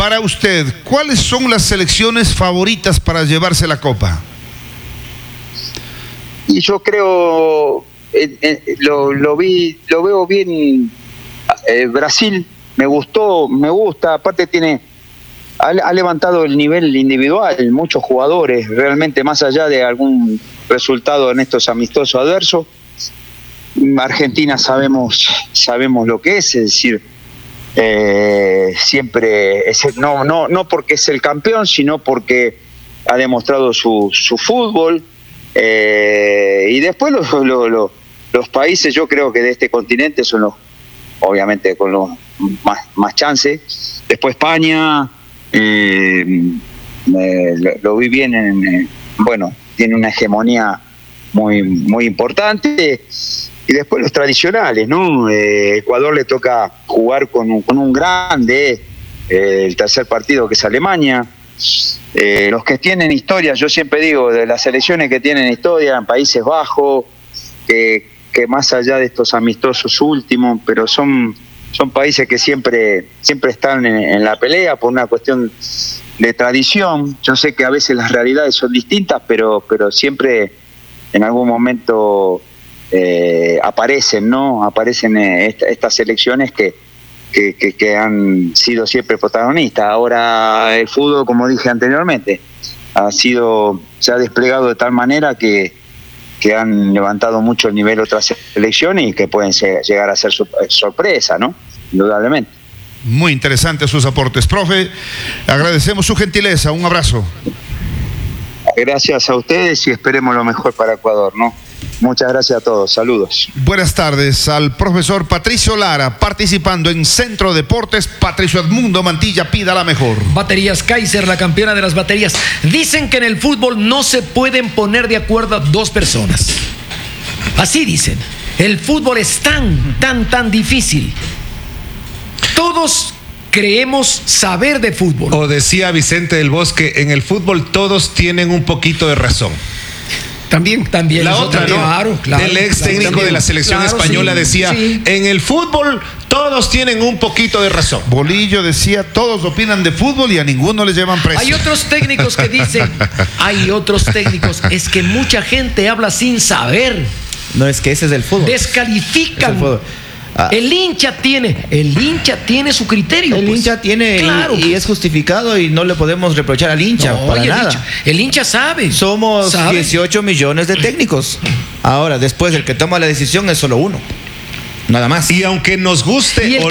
Para usted, ¿cuáles son las selecciones favoritas para llevarse la Copa? Y yo creo, lo veo bien. Brasil me gusta, aparte ha levantado el nivel individual, muchos jugadores, realmente más allá de algún resultado en estos amistosos adversos. Argentina sabemos lo que es decir, siempre no porque es el campeón, sino porque ha demostrado su fútbol. Y después los países, yo creo que de este continente son los, obviamente con los más chances. Después España, lo vi bien tiene una hegemonía muy importante. Y después los tradicionales, ¿no? Ecuador le toca jugar con un grande, el tercer partido, que es Alemania. Los que tienen historia, yo siempre digo, de las selecciones que tienen historia en Países Bajos, que más allá de estos amistosos últimos, pero son países que siempre están en la pelea por una cuestión de tradición. Yo sé que a veces las realidades son distintas, pero siempre en algún momento aparecen, ¿no? Aparecen estas selecciones que han sido siempre protagonistas. Ahora el fútbol, como dije anteriormente, se ha desplegado de tal manera que han levantado mucho el nivel otras selecciones y que pueden llegar a ser sorpresa, ¿no? Indudablemente. Muy interesantes sus aportes, profe. Agradecemos su gentileza. Un abrazo. Gracias a ustedes y esperemos lo mejor para Ecuador, ¿no? Muchas gracias a todos, saludos. Buenas tardes al profesor Patricio Lara, participando en Centro Deportes. Patricio Edmundo Mantilla, pida la mejor. Baterías Kaiser, la campeona de las baterías. Dicen que en el fútbol no se pueden poner de acuerdo dos personas. Así dicen. El fútbol es tan difícil. Todos creemos saber de fútbol. O decía Vicente del Bosque, en el fútbol todos tienen un poquito de razón. También la otra, ¿no? Claro, el ex técnico de la selección española decía, en el fútbol todos tienen un poquito de razón. Bolillo decía, todos opinan de fútbol y a ninguno les llevan preso. Hay otros técnicos que dicen, es que mucha gente habla sin saber. No, es que ese es el fútbol. Descalifican. El hincha tiene su criterio. El hincha tiene, claro. y es justificado y no le podemos reprochar al hincha para nada. El hincha sabe. Somos 18 millones de técnicos. Ahora, después el que toma la decisión es solo uno. Nada más. Y aunque nos guste y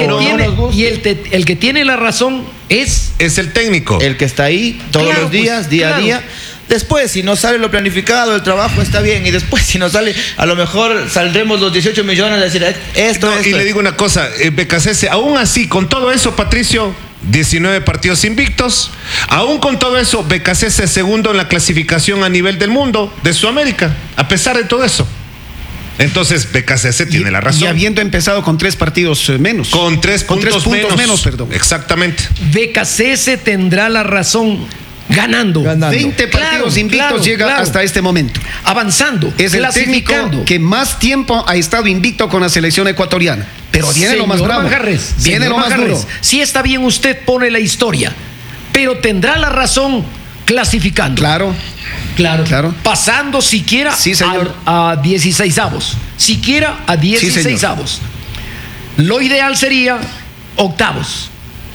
el que tiene la razón es el técnico. El que está ahí todos los días, día a día. Después, si no sale lo planificado, el trabajo está bien. Y después, si no sale, a lo mejor saldremos los 18 millones a decir esto. Y le digo una cosa, BKC, aún así, con todo eso, Patricio, 19 partidos invictos. Aún con todo eso, BKC es segundo en la clasificación a nivel del mundo, de Sudamérica, a pesar de todo eso. Entonces, BKC tiene la razón. Y habiendo empezado con 3 partidos menos. Con 3 puntos menos. Perdón. Exactamente. BKC tendrá la razón. Ganando. 20 partidos invictos llega hasta este momento. Avanzando. Es el técnico que más tiempo ha estado invicto con la selección ecuatoriana. Pero viene lo más bravo. Viene lo más duro. Sí, está bien, usted pone la historia, pero tendrá la razón clasificando. Claro. Pasando siquiera a 16avos. Siquiera a 16avos. Lo ideal sería octavos.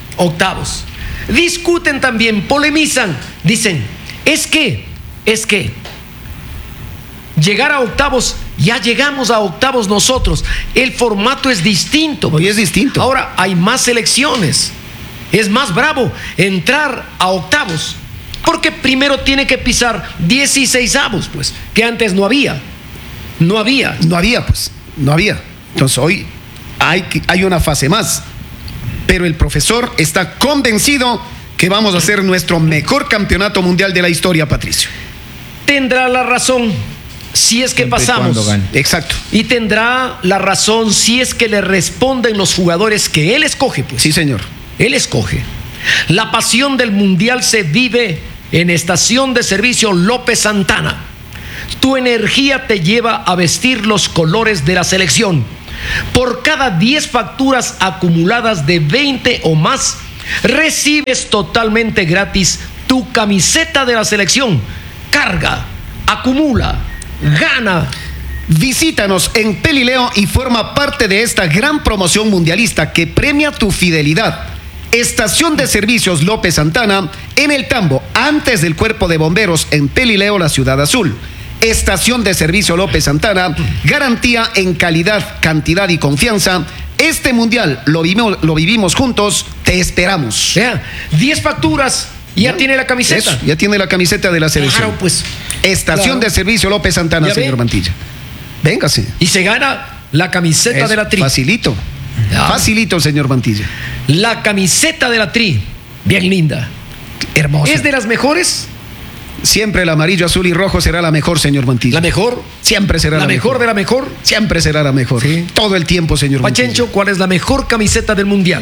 Discuten también, polemizan, dicen, es que llegar a octavos, ya llegamos a octavos nosotros, el formato es distinto. Hoy es distinto. Ahora hay más selecciones, es más bravo entrar a octavos, porque primero tiene que pisar 16avos, pues, que antes no había. Entonces hoy hay una fase más. Pero el profesor está convencido que vamos a hacer nuestro mejor campeonato mundial de la historia, Patricio. Tendrá la razón si es que pasamos. Exacto. Y tendrá la razón si es que le responden los jugadores que él escoge, pues. Sí, señor. Él escoge. La pasión del mundial se vive en Estación de Servicio López Santana. Tu energía te lleva a vestir los colores de la selección. Por cada 10 facturas acumuladas de 20 o más, recibes totalmente gratis tu camiseta de la selección. Carga, acumula, gana. Visítanos en Pelileo y forma parte de esta gran promoción mundialista que premia tu fidelidad. Estación de Servicios López Santana, en El Tambo, antes del Cuerpo de Bomberos en Pelileo, la Ciudad Azul. Estación de Servicio López Santana, garantía en calidad, cantidad y confianza. Este mundial lo vivimos juntos, te esperamos. 10 facturas. Ya tiene la camiseta. Eso, ya tiene la camiseta de la selección. Claro, pues. Estación de Servicio López Santana, señor Mantilla. Véngase. Y se gana la camiseta de la Tri. Facilito. Facilito, señor Mantilla. La camiseta de la Tri. Bien linda. Hermosa. ¿Es de las mejores? Siempre el amarillo, azul y rojo será la mejor, señor Mantilla. ¿La mejor? Siempre será la mejor. ¿La mejor de la mejor? Siempre será la mejor. Sí. Todo el tiempo, señor Pachencho, Mantilla. ¿cuál es la mejor camiseta del mundial?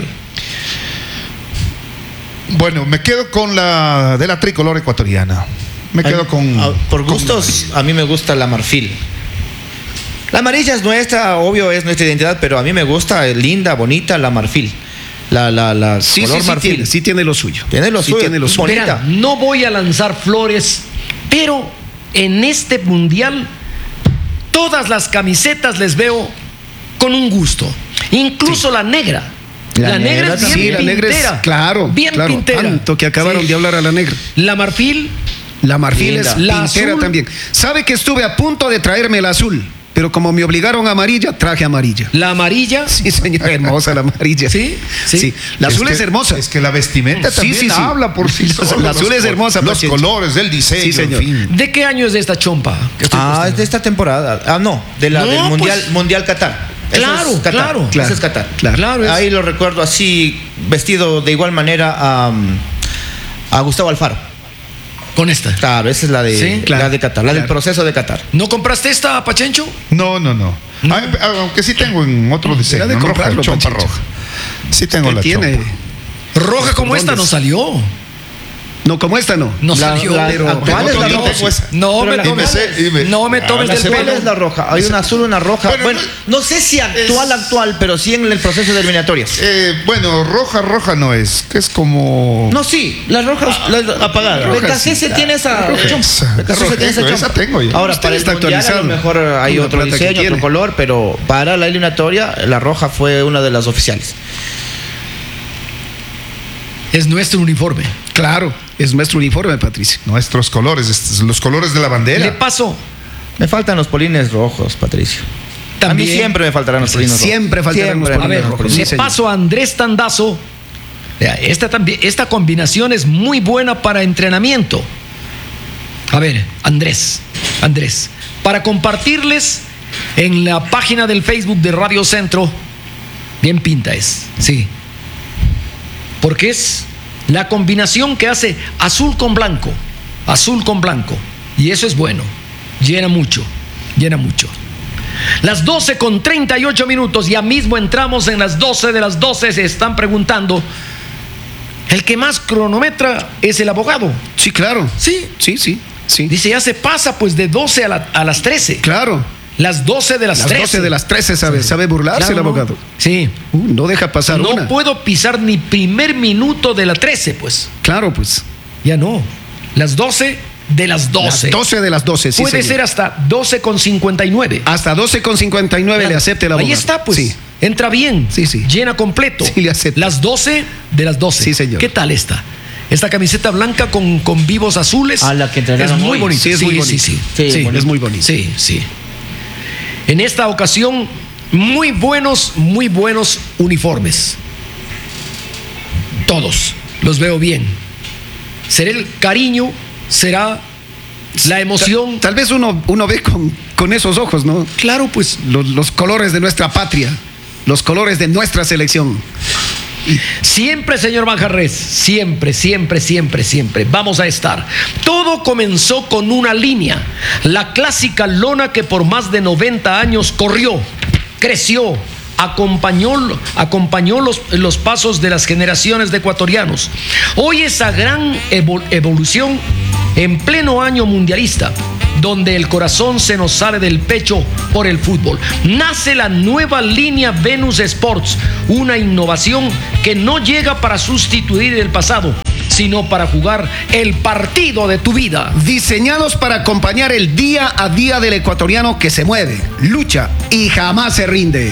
Bueno, me quedo con la de la tricolor ecuatoriana. Me quedo con... Por gustos, a mí me gusta la marfil. La amarilla es nuestra, obvio, es nuestra identidad, pero a mí me gusta, linda, bonita, la marfil. La Sí, color marfil. sí tiene lo suyo. Tiene lo suyo. Tiene lo suyo. Bonita. Verán, no voy a lanzar flores, pero en este mundial todas las camisetas les veo con un gusto. Incluso la negra. La negra es bien sí, la negra es, pintera. claro. Bien claro, pintera. Tanto que acabaron de hablar a la negra. La marfil. La marfil Linda. es La pintera azul. también. ¿Sabe que estuve a punto de traerme la azul? Pero como me obligaron a amarilla, traje amarilla. La amarilla. Sí, señor, hermosa la amarilla. Sí, sí. Sí. La azul es hermosa. Es que la vestimenta Sí, también sí, sí. habla por sí sola. La azul es hermosa, Los Pachencho. colores del diseño, Sí, señor. en fin. ¿De qué año es de esta chompa? que estoy Ah, postando? es de esta temporada. No, del No, mundial, pues. mundial Qatar. Eso Claro, es Qatar. claro. Ese es Qatar. Claro, es- Ahí lo recuerdo así, vestido de igual manera a Gustavo Alfaro. Con esta. Claro, esa es la de, Sí, la de Qatar, la del proceso de Qatar. ¿No compraste esta, Pachencho? No. Aunque sí tengo en otro diseño. Era de roja, comprarlo, chompa Pachencho. roja. Sí tengo la tiene. chompa. Roja como esta no ¿Dónde? salió. No, como esta no. No La- salió. la pero actual es la Otro roja. día tengo esa. No Pero me la- tomes, no me tomes la del segunda ¿Cuál pelo. es la roja? Hay una azul, una roja. Bueno, No sé si actual, pero sí en el proceso de eliminatorias. Bueno, roja no es. Que es como... No, sí, la roja apagada. roja, BKC sí. tiene esa Roja. chompa. BKC Roja, tiene esa esa chompa. tengo yo. Ahora, Usted para el está mundial a lo actualizado. mejor hay Una otro plata que diseño, tiene. otro color, pero para la eliminatoria la roja fue una de las oficiales. Es nuestro uniforme. Claro, es nuestro uniforme, Patricia. Nuestros colores, los colores de la Le bandera. paso Me faltan los polines rojos, Patricio. A también. mí siempre me faltarán los polines rojos. Siempre faltarán los Siempre. A ver, polines rojos. Sí, le señor. paso a Andrés Tandazo. Vea, esta combinación es muy buena para entrenamiento. A ver, Andrés, para compartirles en la página del Facebook de Radio Centro, bien pinta es, sí. Porque es la combinación que hace azul con blanco. Y eso es bueno, llena mucho. Las 12:38, ya mismo entramos en las 12 de las 12, se están preguntando, ¿el que más cronometra es el abogado? Sí, claro. Sí. Sí. Dice, ya se pasa pues de 12 a las 13. Claro. Las 12 de las 13. Las 12 de las 13 sabe burlarse Claro, el abogado. Sí. No deja pasar No una. puedo pisar ni primer minuto de la 13, pues. Claro, pues. Ya no. Las 12 de las 12. Las 12 de las 12, sí, Puede señor. ser hasta 12:59. Hasta 12:59 le acepta el abogado. Ahí está, pues. Sí. Entra bien. Sí. Llena completo. Sí, le acepto. Las 12 de las 12. Sí, señor. ¿Qué tal esta? Esta camiseta blanca con vivos azules. Ah, la que es entregaron muy hoy. bonita. Sí, es muy bonita. Sí, Sí, bonita. Es muy bonito. Sí. En esta ocasión, muy buenos uniformes. Todos los veo bien. Será el cariño, será la emoción. Tal vez uno ve con esos ojos, ¿no? Claro, pues. Los colores de nuestra patria, los colores de nuestra selección. Siempre, señor Manjarres, siempre. Vamos a estar. Todo comenzó con una línea, la clásica lona que por más de 90 años corrió, creció, acompañó los pasos de las generaciones de ecuatorianos. Hoy esa gran evolución en pleno año mundialista donde el corazón se nos sale del pecho por el fútbol. Nace la nueva línea Venus Sports, una innovación que no llega para sustituir el pasado, sino para jugar el partido de tu vida. Diseñados para acompañar el día a día del ecuatoriano que se mueve, lucha y jamás se rinde.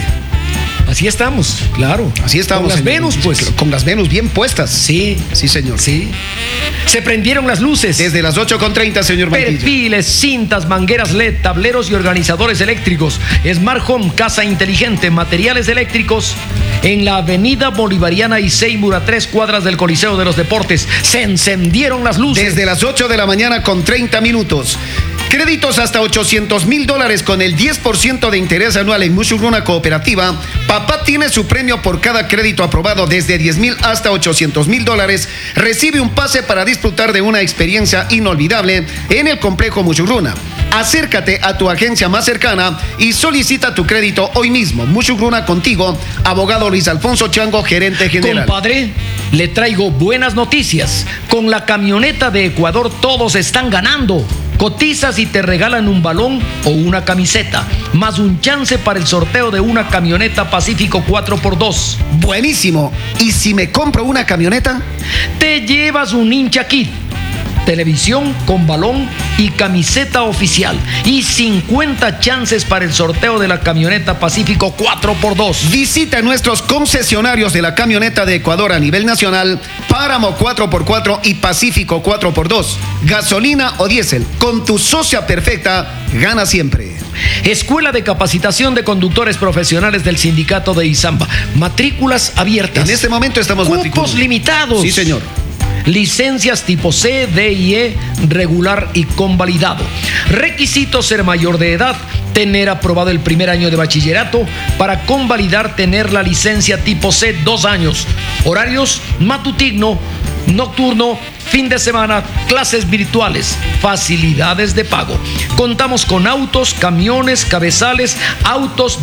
Así estamos, claro. Así estamos. Con las Venus, pues. Con las Venus bien puestas. Sí. Sí, señor. Sí. Se prendieron las luces. Desde las 8:30, señor Mantilla. Perfiles, cintas, mangueras LED, tableros y organizadores eléctricos. Smart Home, casa inteligente, materiales eléctricos. En la avenida Bolivariana y Seymour, a 3 cuadras del Coliseo de los Deportes. Se encendieron las luces. Desde las 8 de la mañana con 30 minutos. Créditos hasta $800,000 con el 10% de interés anual en Musurruna Cooperativa. Papá tiene su premio por cada crédito aprobado desde $10,000 hasta $800,000. Recibe un pase para disfrutar de una experiencia inolvidable en el complejo Musurruna. Acércate a tu agencia más cercana y solicita tu crédito hoy mismo. Musurruna contigo, abogado Luis Alfonso Chango, gerente general. Compadre, le traigo buenas noticias. Con la camioneta de Ecuador todos están ganando. Cotizas y te regalan un balón o una camiseta, más un chance para el sorteo de una camioneta Pacífico 4x2. Buenísimo. ¿Y si me compro una camioneta? Te llevas un hincha kit, televisión con balón y camiseta oficial, y 50 chances para el sorteo de la camioneta Pacífico 4x2. Visita nuestros concesionarios de la camioneta de Ecuador a nivel nacional, Páramo 4x4 y Pacífico 4x2. Gasolina o diésel, con tu socia perfecta, gana siempre. Escuela de Capacitación de Conductores Profesionales del Sindicato de Izamba. Matrículas abiertas. En este momento estamos matriculando. Cupos limitados. Sí, señor. Licencias tipo C, D y E, regular y convalidado. Requisitos: ser mayor de edad, tener aprobado el primer año de bachillerato. Para convalidar, tener la licencia tipo C 2 años. Horarios: matutino, nocturno, fin de semana, clases virtuales, facilidades de pago. Contamos con autos, camiones, cabezales, autos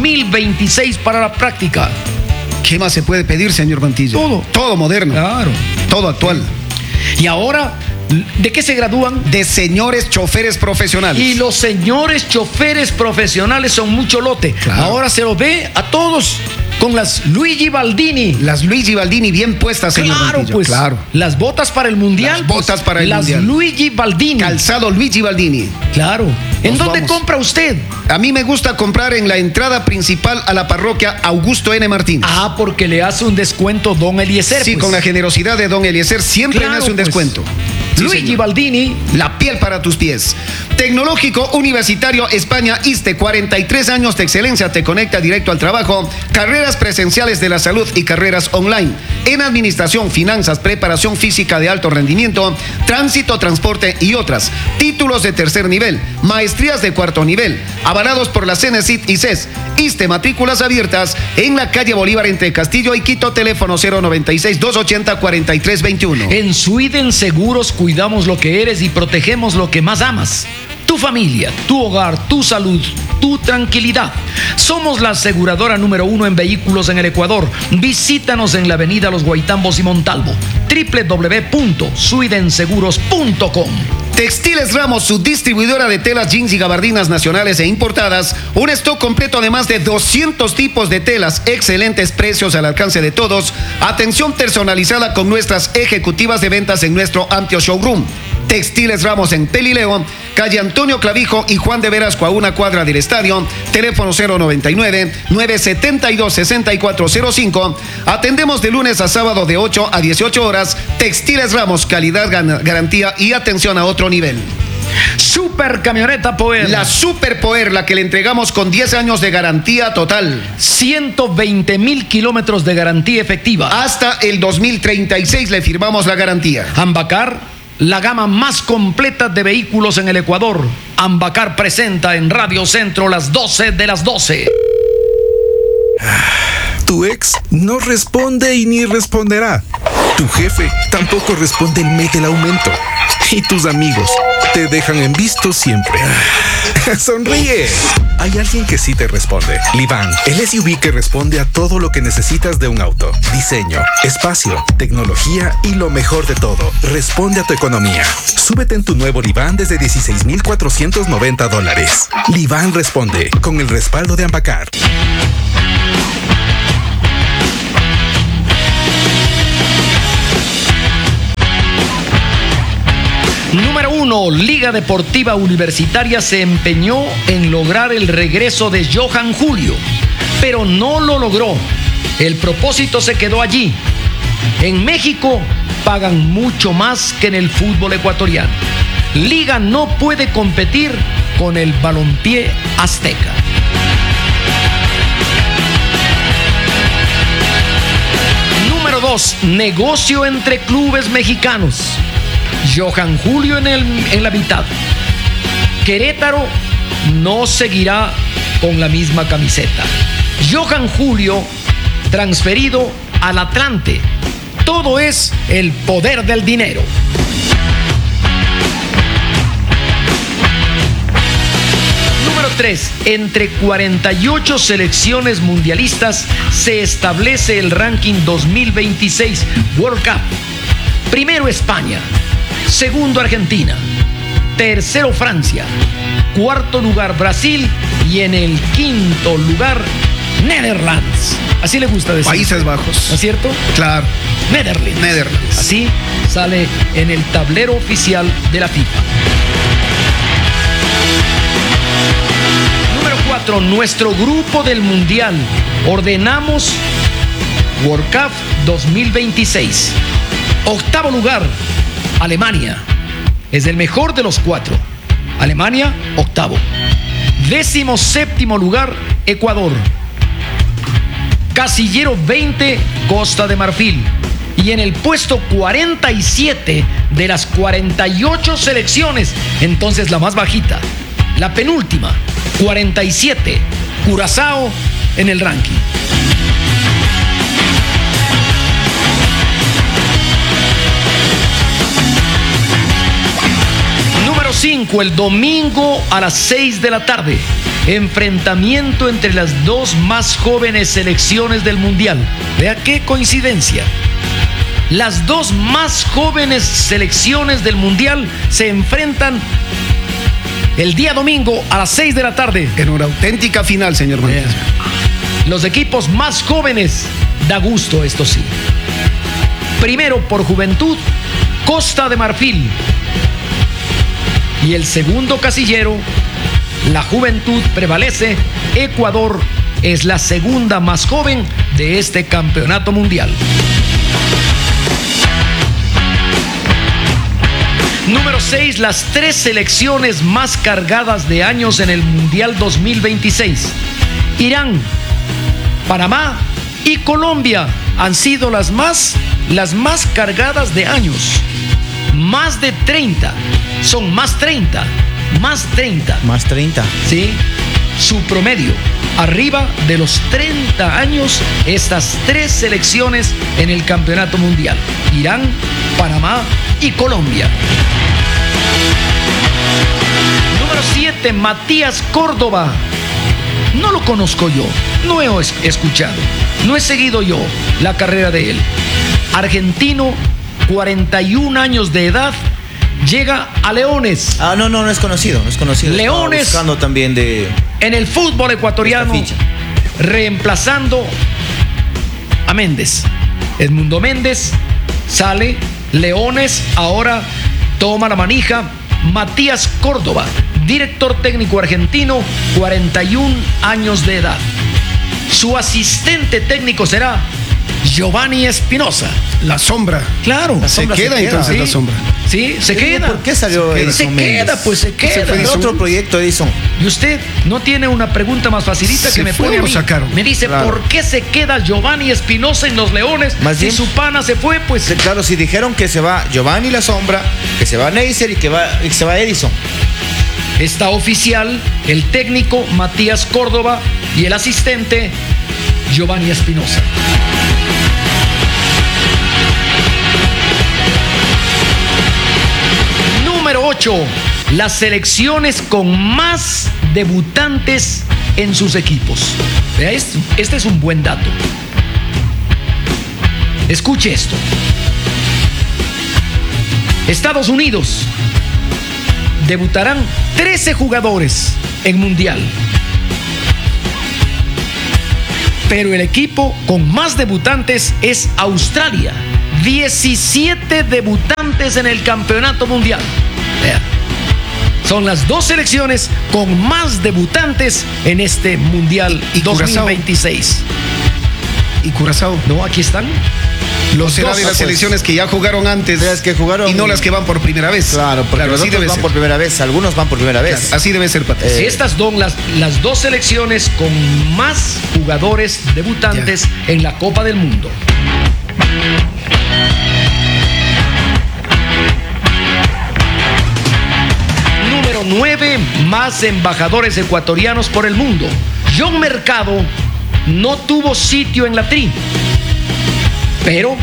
2026 para la práctica. ¿Qué más se puede pedir, señor Mantilla? Todo moderno. Claro. Todo actual. Y ahora, ¿de qué se gradúan? De señores choferes profesionales. Y los señores choferes profesionales son mucho lote. Claro. Ahora se los ve a todos con las Luigi Baldini. Las Luigi Baldini bien puestas, señor Mantilla. Pues, claro. Las botas para el mundial. Las botas para el mundial. Las Luigi Baldini. Calzado Luigi Baldini. Claro. ¿En dónde compra usted? A mí me gusta comprar en la entrada principal a la parroquia Augusto N. Martínez. Ah, porque le hace un descuento don Eliezer. Sí, pues, con la generosidad de don Eliezer siempre me hace un descuento. Sí, Luigi señor. Baldini. La piel para tus pies. Tecnológico Universitario España ISTE, 43 años de excelencia, te conecta directo al trabajo. Carreras presenciales de la salud y carreras online. En administración, finanzas, preparación física de alto rendimiento, tránsito, transporte y otras. Títulos de tercer nivel, maestrías de cuarto nivel, avalados por la CENESID y CES. ISTE, matrículas abiertas en la calle Bolívar entre Castillo y Quito, teléfono 096-280-4321. En Sweden Seguros cuidamos lo que eres y protegemos lo que más amas. Tu familia, tu hogar, tu salud, tu tranquilidad. Somos la aseguradora número 1 en vehículos en el Ecuador. Visítanos en la avenida Los Guaitambo y Montalvo. www.swedenseguros.com. Textiles Ramos, su distribuidora de telas, jeans y gabardinas nacionales e importadas. Un stock completo de más de 200 tipos de telas. Excelentes precios al alcance de todos. Atención personalizada con nuestras ejecutivas de ventas en nuestro amplio showroom. Textiles Ramos en Pelileo, calle Antonio Clavijo y Juan de Velasco, a 1 cuadra del estadio. Teléfono 099-972-6405. Atendemos de lunes a sábado de 8 a 18 horas. Textiles Ramos, calidad, garantía y atención a otro nivel. Super Camioneta Poer. La Super Poer, la que le entregamos con 10 años de garantía total. 120,000 kilómetros de garantía efectiva. Hasta el 2036 le firmamos la garantía. Ambacar, la gama más completa de vehículos en el Ecuador. Ambacar presenta en Radio Centro las 12 de las 12. Tu ex no responde y ni responderá. Tu jefe tampoco responde el mes del aumento. Y tus amigos te dejan en visto siempre. Sonríe. Hay alguien que sí te responde. Livan, el SUV que responde a todo lo que necesitas de un auto. Diseño, espacio, tecnología y lo mejor de todo. Responde a tu economía. Súbete en tu nuevo Livan desde $16,490. Livan responde con el respaldo de Ampacar. Número 1. Liga Deportiva Universitaria se empeñó en lograr el regreso de Johan Julio, pero no lo logró. El propósito se quedó allí. En México pagan mucho más que en el fútbol ecuatoriano. Liga no puede competir con el balompié azteca. Número 2. Negocio entre clubes mexicanos. Johan Julio en la mitad. Querétaro no seguirá con la misma camiseta. Johan Julio transferido al Atlante. Todo es el poder del dinero. Número 3. Entre 48 selecciones mundialistas se establece el ranking 2026 World Cup. Primero España. Segundo Argentina, tercero Francia, cuarto lugar Brasil y en el quinto lugar Netherlands. Así le gusta decir. Países Bajos. ¿No es cierto? Claro. Netherlands. Así sale en el tablero oficial de la FIFA. Número 4. Nuestro grupo del Mundial. Ordenamos World Cup 2026. Octavo lugar. Alemania es el mejor de los 4. Alemania, octavo. 17º lugar, Ecuador. Casillero 20, Costa de Marfil. Y en el puesto 47 de las 48 selecciones, entonces la más bajita, la penúltima, 47, Curazao en el ranking. Número 5, el domingo a las 6 de la tarde. Enfrentamiento entre las dos más jóvenes selecciones del Mundial. Vea qué coincidencia. Las dos más jóvenes selecciones del Mundial se enfrentan el día domingo a las 6 de la tarde. En una auténtica final, señor Mantilla. Los equipos más jóvenes, da gusto esto sí. Primero por juventud, Costa de Marfil. Y el segundo casillero, la juventud prevalece. Ecuador es la segunda más joven de este campeonato mundial. Número 6, las tres selecciones más cargadas de años en el Mundial 2026. Irán, Panamá y Colombia han sido las más cargadas de años. Más de 30. Son más 30. Más 30. Más 30. Sí. Su promedio, arriba de los 30 años, estas tres selecciones en el campeonato mundial. Irán, Panamá y Colombia. Número 7, Matías Córdoba. No lo conozco yo, no he escuchado, no he seguido yo la carrera de él. Argentino, 41 años de edad, llega a Leones. No es conocido, no es conocido. Leones. Estaba buscando también de... En el fútbol ecuatoriano, reemplazando a Méndez. Edmundo Méndez sale, Leones ahora toma la manija. Matías Córdoba, director técnico argentino, 41 años de edad. Su asistente técnico será Giovanni Espinosa. La sombra. Claro. Se queda entonces, ¿sí? La sombra. Sí, se queda. ¿Por qué salió Edison Se Méndez? queda, pues se queda. ¿Qué otro proyecto, Edison? Y usted no tiene una pregunta más facilita que me pone a mí. Me dice, claro, ¿por qué se queda Giovanni Espinosa en los Leones? Más si bien, su pana se fue, pues... Claro, si dijeron que se va Giovanni La Sombra, que se va Neisser y que se va Edison. Está oficial el técnico Matías Córdoba y el asistente Giovanni Espinosa. Número 8. las selecciones con más debutantes en sus equipos. Vea esto, este es un buen dato. Escuche esto. Estados Unidos debutarán 13 jugadores en Mundial. Pero el equipo con más debutantes es Australia. 17 debutantes en el campeonato mundial. Vea. Son las dos selecciones con más debutantes en este Mundial ¿Y 2026. ¿Y Curazao? No, aquí están. Los será de las selecciones que ya jugaron antes, las que jugaron, y no las que van por primera vez. Claro, porque los otros van por primera vez, algunos van por primera vez. Claro, así debe ser, Patricio. Estas son las dos selecciones con más jugadores debutantes en la Copa del Mundo. Número 9, más embajadores ecuatorianos por el mundo. John Mercado no tuvo sitio en la tri, pero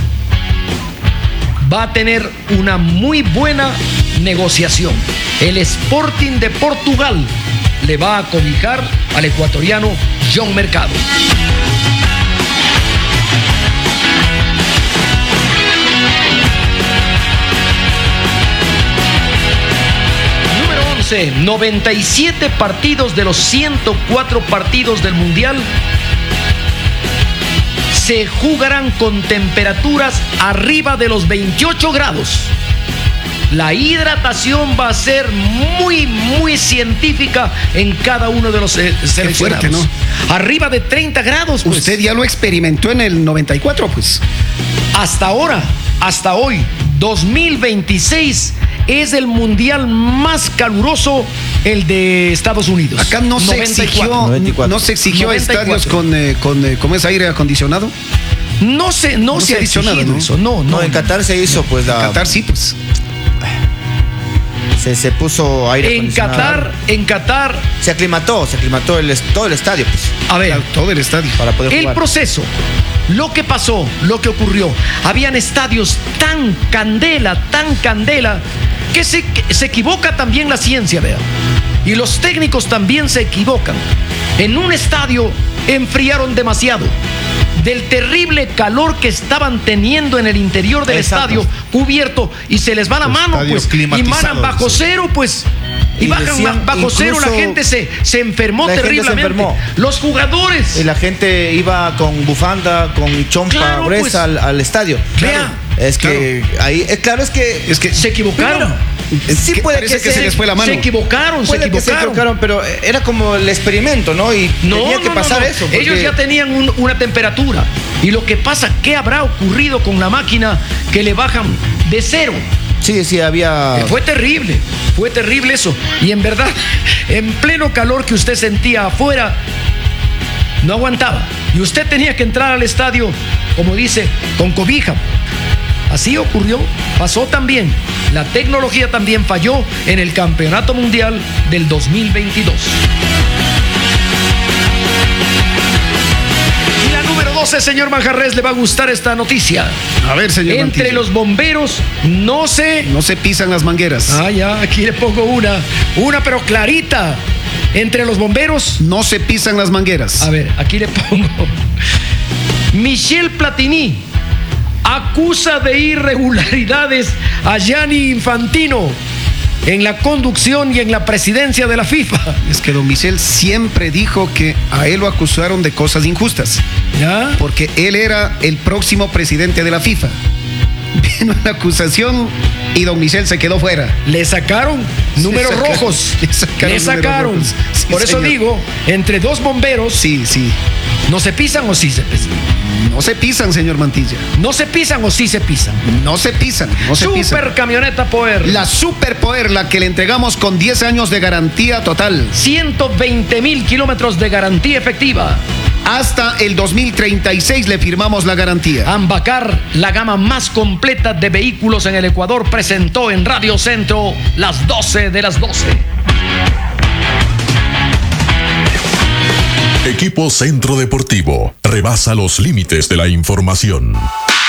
va a tener una muy buena negociación. El Sporting de Portugal le va a cobijar al ecuatoriano John Mercado. Número 11, 97 partidos de los 104 partidos del Mundial se jugarán con temperaturas arriba de los 28 grados. La hidratación va a ser muy, muy científica en cada uno de los seleccionados. Fuerte, ¿no? Arriba de 30 grados. Pues. Usted ya lo experimentó en el 94, pues. Hasta ahora, hasta hoy, 2026, es el mundial más caluroso, el de Estados Unidos. Acá no 94. no se exigió 94. estadios con ese aire acondicionado. No se ha dicho nada, ¿no? Eso. No, en Qatar se hizo, pues. En Qatar sí, pues. Se puso aire acondicionado. En Qatar se aclimató todo el estadio, pues. A ver, todo el estadio para poder jugar. El proceso, lo que pasó, lo que ocurrió. Habían estadios tan candela, que se equivoca también la ciencia, vea. Y los técnicos también se equivocan. En un estadio enfriaron demasiado. Del terrible calor que estaban teniendo en el interior del estadio cubierto, y se les va la mano, pues, y manan bajo cero, pues, y bajan decían, bajo cero, la gente se enfermó terriblemente. Los jugadores. Y la gente iba con bufanda, con chompa gruesa, pues, al estadio. Claro. Es que ahí, claro, es que se equivocaron. Sí, puede que se les fue la mano. Se equivocaron, pero era como el experimento, ¿no? Y tenía que pasar eso. Porque ellos ya tenían una temperatura. Y lo que pasa, ¿qué habrá ocurrido con la máquina que le bajan de cero? Sí, había... Fue terrible eso. Y en verdad, en pleno calor que usted sentía afuera, no aguantaba. Y usted tenía que entrar al estadio, como dice, con cobija. Así ocurrió, pasó también. La tecnología también falló en el Campeonato Mundial del 2022. Y la número 12, señor Manjarres, le va a gustar esta noticia. A ver, señor Entre Mantilla. los bomberos no se pisan las mangueras. Ah, ya, aquí le pongo una pero clarita. Entre los bomberos no se pisan las mangueras. A ver, aquí le pongo. Michel Platini acusa de irregularidades a Gianni Infantino en la conducción y en la presidencia de la FIFA. Es que don Michel siempre dijo que a él lo acusaron de cosas injustas. ¿Ya? Porque él era el próximo presidente de la FIFA. Vino la acusación y don Michel se quedó fuera. Le sacaron números rojos. Le sacaron. Sí, por eso señor. digo, entre dos bomberos. Sí. ¿No se pisan o sí se pisan? No se pisan, señor Mantilla. ¿No se pisan o sí se pisan? No se pisan. Super Camioneta Power. La Super Power, la que le entregamos con 10 años de garantía total. 120,000 kilómetros de garantía efectiva. Hasta el 2036 le firmamos la garantía. Ambacar, la gama más completa de vehículos en el Ecuador, presentó en Radio Centro las 12 de las 12. Equipo Centro Deportivo rebasa los límites de la información.